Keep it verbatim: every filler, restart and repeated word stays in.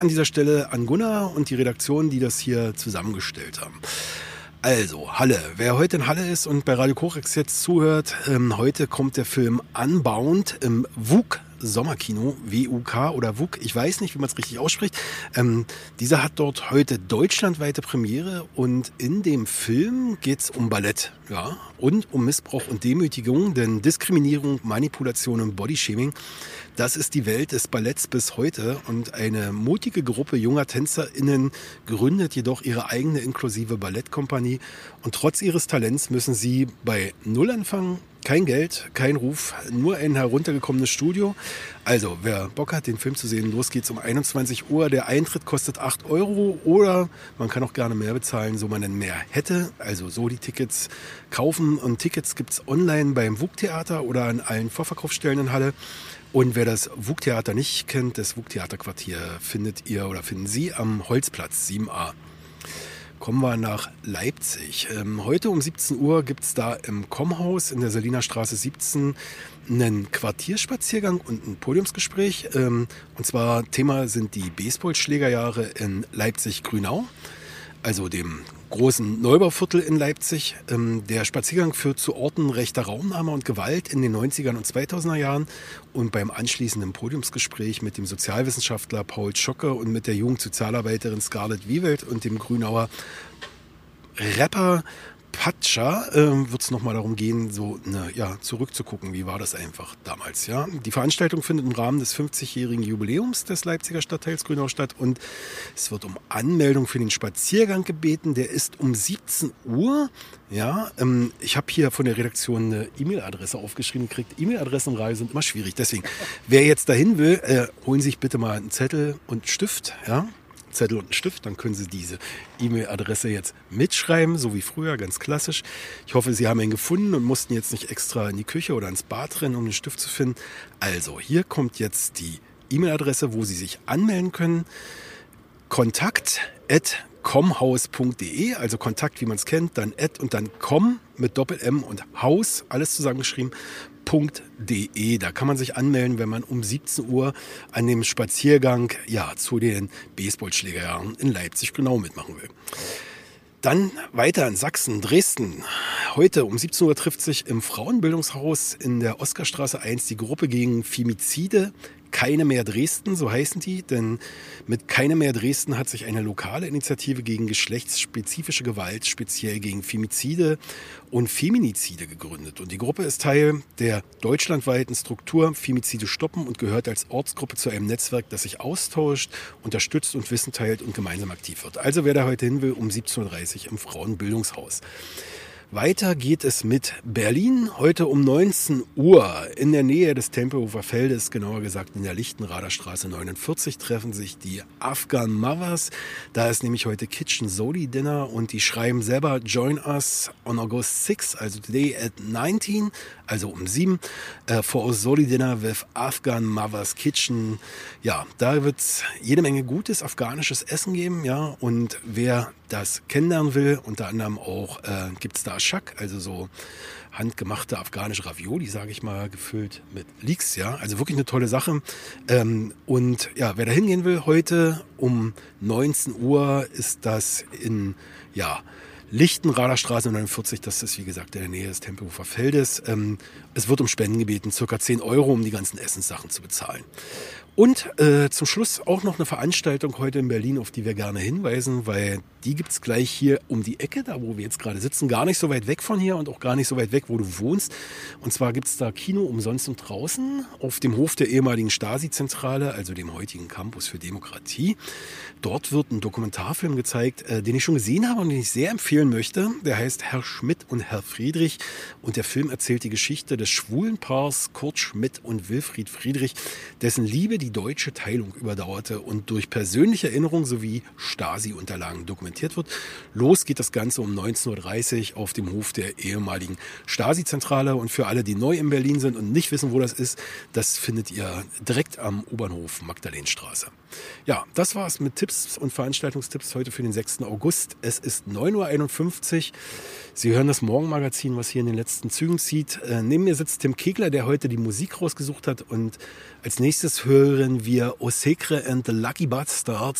An dieser Stelle an Gunnar und die Redaktion, die das hier zusammengestellt haben. Also, Halle. Wer heute in Halle ist und bei Radio Korex jetzt zuhört, ähm, heute kommt der Film Unbound im W U K Sommerkino, W U K oder W U K, ich weiß nicht, wie man es richtig ausspricht. Ähm, dieser hat dort heute deutschlandweite Premiere und in dem Film geht's um Ballett, ja, und um Missbrauch und Demütigung, denn Diskriminierung, Manipulation und Bodyshaming, das ist die Welt des Balletts bis heute und eine mutige Gruppe junger TänzerInnen gründet jedoch ihre eigene inklusive Ballettkompanie und trotz ihres Talents müssen sie bei Null anfangen. Kein Geld, kein Ruf, nur ein heruntergekommenes Studio. Also, wer Bock hat, den Film zu sehen, los geht's um einundzwanzig Uhr. Der Eintritt kostet acht Euro oder man kann auch gerne mehr bezahlen, so man denn mehr hätte. Also so die Tickets kaufen und Tickets gibt's online beim W U K-Theater oder an allen Vorverkaufsstellen in Halle. Und wer das W U K-Theater nicht kennt, das W U K-Theaterquartier findet ihr oder finden Sie am Holzplatz sieben a. Kommen wir nach Leipzig. Ähm, heute um siebzehn Uhr gibt es da im Kommhaus in der Seliner Straße siebzehn einen Quartierspaziergang und ein Podiumsgespräch. Ähm, und zwar Thema sind die Baseballschlägerjahre in Leipzig-Grünau, also dem großen Neubauviertel in Leipzig. Ähm, der Spaziergang führt zu Orten rechter Raumnahme und Gewalt in den neunzigern und zweitausender Jahren. Und beim anschließenden Podiumsgespräch mit dem Sozialwissenschaftler Paul Schocke und mit der Jugendsozialarbeiterin Scarlett Wiewelt und dem Grünauer Rapper Patscha äh, wird es nochmal darum gehen, so ne, ja, zurückzugucken, wie war das einfach damals. Ja? Die Veranstaltung findet im Rahmen des fünfzigjährigen Jubiläums des Leipziger Stadtteils Grünau statt und es wird um Anmeldung für den Spaziergang gebeten. Der ist um siebzehn Uhr. Ja, ähm, ich habe hier von der Redaktion eine E-Mail-Adresse aufgeschrieben gekriegt. E-Mail-Adressen im Radio sind immer schwierig. Deswegen, wer jetzt dahin will, äh, holen Sie sich bitte mal einen Zettel und einen Stift, ja. Zettel und einen Stift, dann können Sie diese E-Mail-Adresse jetzt mitschreiben, so wie früher, ganz klassisch. Ich hoffe, Sie haben ihn gefunden und mussten jetzt nicht extra in die Küche oder ins Bad rennen, um den Stift zu finden. Also, hier kommt jetzt die E-Mail-Adresse, wo Sie sich anmelden können. Kontakt at comhaus punkt de, also Kontakt, wie man es kennt, dann at und dann com mit Doppel-M und Haus, alles zusammengeschrieben, .de. Da kann man sich anmelden, wenn man um siebzehn Uhr an dem Spaziergang ja, zu den Baseballschlägerjahren in Leipzig-Grünau mitmachen will. Dann weiter in Sachsen, Dresden. Heute um siebzehn Uhr trifft sich im Frauenbildungshaus in der Oskarstraße eins die Gruppe gegen Femizide. Keine mehr Dresden, so heißen die, denn mit Keine mehr Dresden hat sich eine lokale Initiative gegen geschlechtsspezifische Gewalt, speziell gegen Femizide und Feminizide gegründet. Und die Gruppe ist Teil der deutschlandweiten Struktur Femizide stoppen und gehört als Ortsgruppe zu einem Netzwerk, das sich austauscht, unterstützt und Wissen teilt und gemeinsam aktiv wird. Also wer da heute hin will, um siebzehn Uhr dreißig im Frauenbildungshaus. Weiter geht es mit Berlin. Heute um neunzehn Uhr in der Nähe des Tempelhofer Feldes, genauer gesagt in der Lichtenrader Straße neunundvierzig, treffen sich die Afghan Mothers. Da ist nämlich heute Kitchen Soli Dinner und die schreiben selber Join us on August sixth, also today at nineteen, also um sieben, uh, for a Soli Dinner with Afghan Mothers Kitchen. Ja, da wird es jede Menge gutes afghanisches Essen geben, ja, und wer das kennenlernen will, unter anderem auch äh, gibt es da Shak, also so handgemachte afghanische Ravioli, sage ich mal, gefüllt mit Leeks, ja, also wirklich eine tolle Sache. Ähm, und ja, wer da hingehen will, heute um neunzehn Uhr ist das in, ja, Lichtenrader Straße neunundvierzig, das ist wie gesagt in der Nähe des Tempelhofer Feldes. Ähm, es wird um Spenden gebeten, circa zehn Euro, um die ganzen Essenssachen zu bezahlen. Und äh, zum Schluss auch noch eine Veranstaltung heute in Berlin, auf die wir gerne hinweisen, weil die gibt's gleich hier um die Ecke, da wo wir jetzt gerade sitzen, gar nicht so weit weg von hier und auch gar nicht so weit weg, wo du wohnst. Und zwar gibt's da Kino umsonst und draußen auf dem Hof der ehemaligen Stasi-Zentrale, also dem heutigen Campus für Demokratie. Dort wird ein Dokumentarfilm gezeigt, äh, den ich schon gesehen habe und den ich sehr empfehlen möchte. Der heißt Herr Schmidt und Herr Friedrich und der Film erzählt die Geschichte des schwulen Paars Kurt Schmidt und Wilfried Friedrich, dessen Liebe die deutsche Teilung überdauerte und durch persönliche Erinnerung sowie Stasi-Unterlagen dokumentiert wird. Los geht das Ganze um neunzehn Uhr dreißig auf dem Hof der ehemaligen Stasi-Zentrale. Und für alle, die neu in Berlin sind und nicht wissen, wo das ist, das findet ihr direkt am U-Bahnhof Magdalenstraße. Ja, das war's mit Tipps und Veranstaltungstipps heute für den sechsten August. Es ist neun Uhr einundfünfzig. Sie hören das Morgenmagazin, was hier in den letzten Zügen zieht. Äh, neben mir sitzt Tim Kegler, der heute die Musik rausgesucht hat. Und als nächstes hör, hören wir Au Secret and the Lucky Bastards